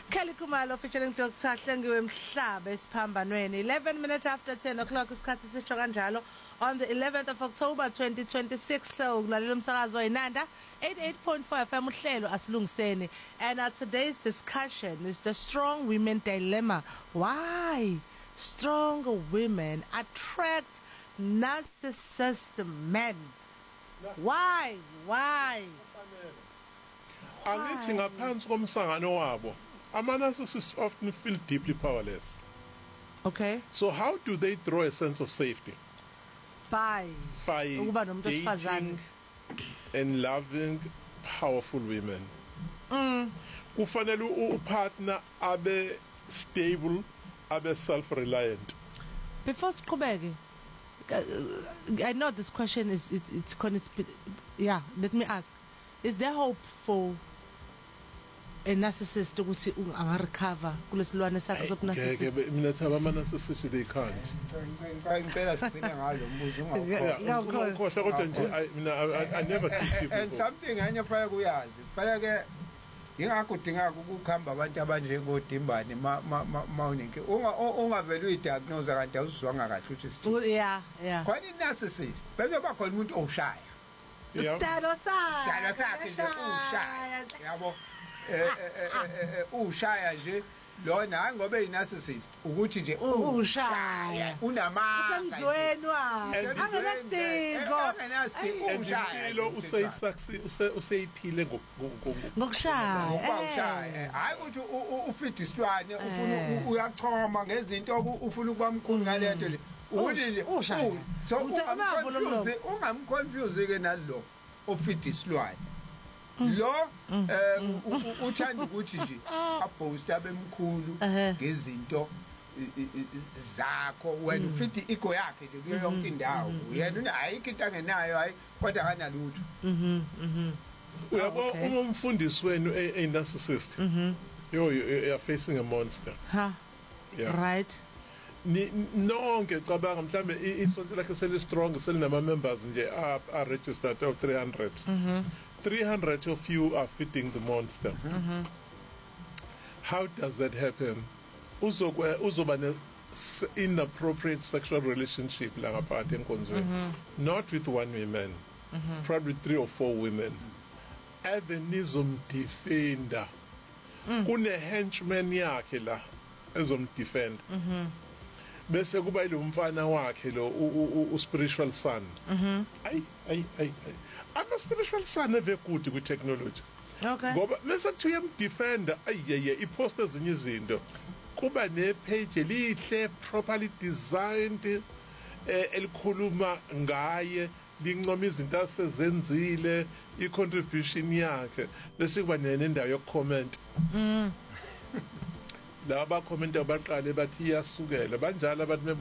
Kelly Khumalo featuring Dr. Hlengiwe Mhlaba esiphambanweni 11 minutes after 10 o'clock isikhathi sisho kanjalo on the 11th of October 2026 so kulalela umsakazo weNanda 88.5 FM uhlelo asilungiseni and today's discussion is the strong women dilemma. Why strong women attract narcissist men? Why? Angithi ngaphansi komsangano wabo ama-narcissists often feel deeply powerless. Okay. So how do they draw a sense of safety? By dating and loving powerful women. Kufanele upartner abe stable, abe self-reliant. Before siqhubeke, I know this question is yeah, let me ask. Is there hope for a narcissist ukuthi angarecover kulesilwane sakhe sokunarcissist? Mina thaba ama-narcissist they can't. Ngicela sigcine ngalo mbuzo Ngokhohlwa kodwa nje I never keep people. And something enye fanele kuyazi. Fanele ke ingakho udinga ukukhamba abantu abanjengodimbane mawunike ungavela uyidiagnose kanti awuzwanga kahle ukuthi yeah. Khona i-narcissist bese ba khona umuntu oshaya. Stalo sakhe nje ushaya yabo ushaya nje lona ngoba i-narcissist ukuthi nje ushaya unamanga usemzweni wakhe angenastingo ushaya useyiphile ngokushaya hayi ukuthi ufida isilwane ufuna uyachoma ngezinto ufuna ukuba mkhulu ngalento le ukuthi nje so ungamconfuse ke nalo ofida isilwane lo uthanda ukuthi nje abhost abemkhulu ngezinto zakho wena ufiti ego yakhe nje kuyo yonke indawo yena ayikho into angenayo hayi kodwa kanalutho uyabo uma umfundisi wenu a narcissist you are facing a monster right nonke cabanga mhlambe isonto lakhe seli strong selinama members nje are registered of 300 300 of you are feeding the monster. How does that happen? Uzoba ne inappropriate sexual relationship la ngaphansi enkonzweni, not with one woman, probably 3 or 4 women. Ebenizomdefender kune henchman yakhe la ezomdefend bese kuba lo mfana wakhe lo spiritual son. I'm a spiritual son very good with technology. Okay. Ngoba mase kuthiwa defender ipost ezinye izinto kuba ne page elihle properly designed elikhuluma ngaye lincoma izinto asezenzile i-contribution yakhe bese kuba nendawo yokucomment. Laba comment abaqale bathi iyasukela banjalo abantu